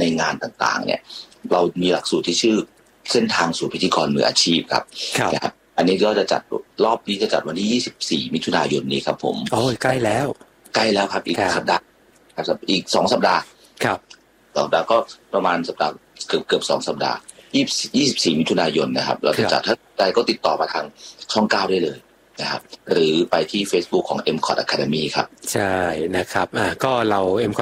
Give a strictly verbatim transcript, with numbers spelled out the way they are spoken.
ในงานต่างๆเนี่ยเรามีหลักสูตรที่ชื่อเส้นทางสู่พิธีกรมืออาชีพครับครับอันนี้ก็จะจัดรอบนี้จะจัดวันที่ยี่สิบสี่มิถุนายนนี้ครับผมโอ้ยใกล้แล้วใกล้แล้วครับอีกสัปดาห์ครับอีกสองสัปดาห์ครับสัปดาห์ก็ประมาณสัปดาห์เกือบเกือบสองสัปดาห์ยี่สิบสี่มิถุนายนนะครับเราจะจัดถ้าใครก็ติดต่อมาทางช่องเก้าได้เลยนะครับหรือไปที่ Facebook ของ เอ็ม ซี โอ ที Academy ครับใช่นะครับอ่าก็เรา เอ็ม ซี โอ ที